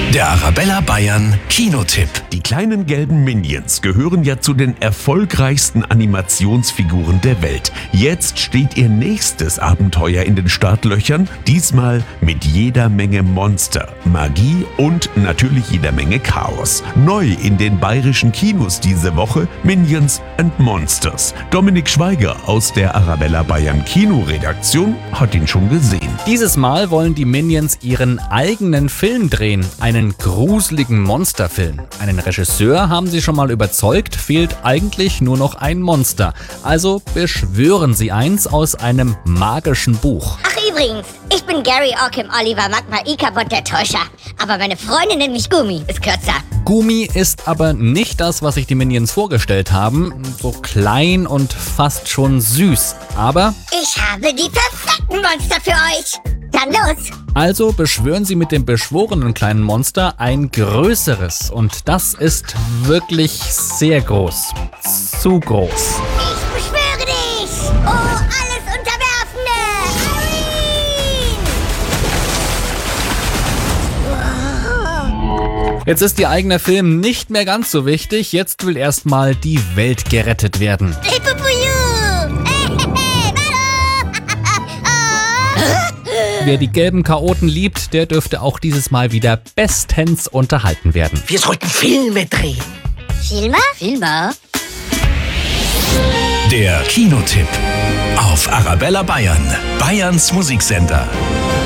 Der Arabella Bayern Kinotipp. Die kleinen gelben Minions gehören ja zu den erfolgreichsten Animationsfiguren der Welt. Jetzt steht ihr nächstes Abenteuer in den Startlöchern, diesmal mit jeder Menge Monster, Magie und natürlich jeder Menge Chaos. Neu in den bayerischen Kinos diese Woche Minions and Monsters. Dominik Schweiger aus der Arabella Bayern Kinoredaktion hat ihn schon gesehen. Dieses Mal wollen die Minions ihren eigenen Film drehen, einen gruseligen Monsterfilm. Einen Regisseur haben sie schon mal überzeugt, fehlt eigentlich nur noch ein Monster. Also beschwören sie eins aus einem magischen Buch. Ach übrigens, ich bin Gary Ockham Oliver Magma Ikabot der Täuscher. Aber meine Freundin nennt mich Gummi, ist kürzer. Gummi ist aber nicht das, was sich die Minions vorgestellt haben. So klein und fast schon süß. Aber Ich habe die perfekten Monster für euch. Dann los. also beschwören sie mit dem beschworenen kleinen Monster ein größeres. Und das ist wirklich sehr groß. Zu groß. Ich beschwöre dich. Oh, alles Unterwerfende. Halloween. Jetzt ist ihr eigener Film nicht mehr ganz so wichtig. Jetzt will erstmal die Welt gerettet werden. Wer die gelben Chaoten liebt, der dürfte auch dieses Mal wieder bestens unterhalten werden. Wir sollten Filme drehen. Filmer? Der Kinotipp auf Arabella Bayern, Bayerns Musiksender.